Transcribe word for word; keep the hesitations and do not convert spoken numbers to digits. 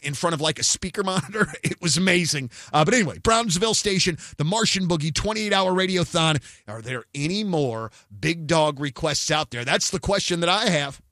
in front of like a speaker monitor. It was amazing. Uh, but anyway, Brownsville Station, the Martian Boogie twenty-eight hour radiothon. Are there any more Big Dog requests out there? That's the question that I have.